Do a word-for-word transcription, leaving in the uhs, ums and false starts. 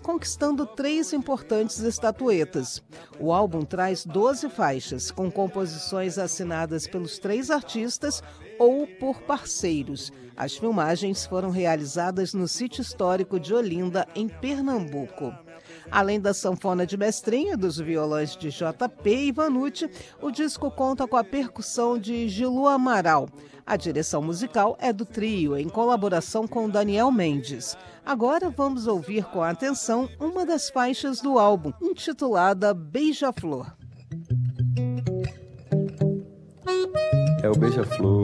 conquistando três importantes estatuetas. O álbum traz doze faixas, com composições assinadas pelos três artistas ou por parceiros. As filmagens foram realizadas no sítio histórico de Olinda, em Pernambuco. Além da sanfona de mestrinha e dos violões de J P e Vanucci, o disco conta com a percussão de Gilu Amaral. A direção musical é do trio, em colaboração com Daniel Mendes. Agora vamos ouvir com atenção uma das faixas do álbum, intitulada Beija-Flor. É o Beija-Flor.